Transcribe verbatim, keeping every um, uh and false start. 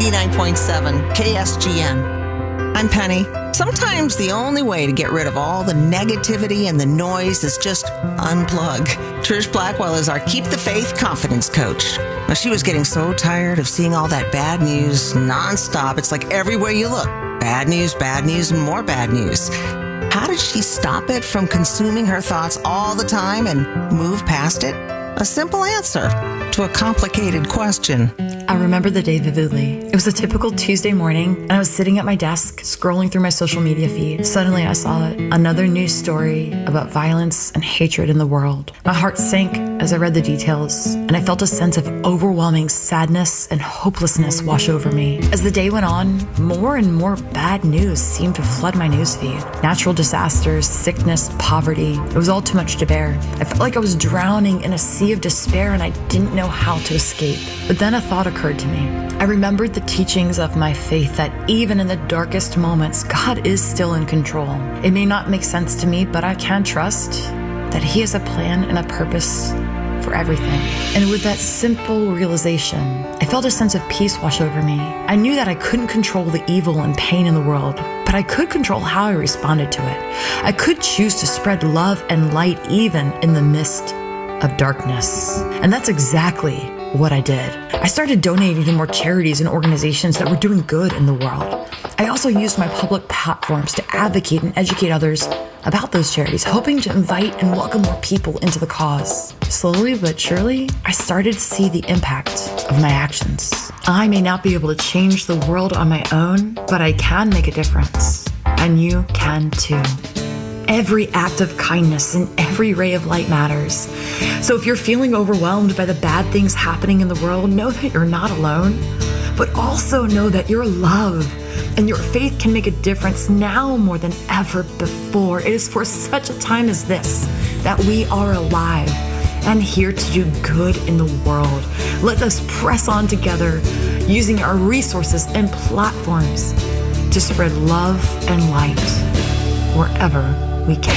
eighty-nine point seven K S G N. I'm Penny. Sometimes the only way to get rid of all the negativity and the noise is just unplug. Trish Blackwell is our Keep the Faith confidence coach. Now, she was getting so tired of seeing all that bad news nonstop. It's like everywhere you look, bad news, bad news, and more bad news. How did she stop it from consuming her thoughts all the time and move past it? A simple answer to a complicated question. I remember the day vividly. It was a typical Tuesday morning, and I was sitting at my desk, scrolling through my social media feed. Suddenly I saw it. Another news story about violence and hatred in the world. My heart sank as I read the details, and I felt a sense of overwhelming sadness and hopelessness wash over me. As the day went on, more and more bad news seemed to flood my newsfeed. Natural disasters, sickness, poverty. It was all too much to bear. I felt like I was drowning in a sea of despair, and I didn't know how to escape. But then a thought occurred to me. I remembered the teachings of my faith that even in the darkest moments, God is still in control. It may not make sense to me, but I can trust that He has a plan and a purpose for everything. And with that simple realization, I felt a sense of peace wash over me. I knew that I couldn't control the evil and pain in the world, but I could control how I responded to it. I could choose to spread love and light even in the midst of darkness. And that's exactly what I did. I started donating to more charities and organizations that were doing good in the world. I also used my public platforms to advocate and educate others about those charities, hoping to invite and welcome more people into the cause. Slowly but surely, I started to see the impact of my actions. I may not be able to change the world on my own, but I can make a difference. And you can too. Every act of kindness and every ray of light matters. So if you're feeling overwhelmed by the bad things happening in the world, know that you're not alone, but also know that your love and your faith can make a difference now more than ever before. It is for such a time as this that we are alive and here to do good in the world. Let us press on together using our resources and platforms to spread love and light wherever we can.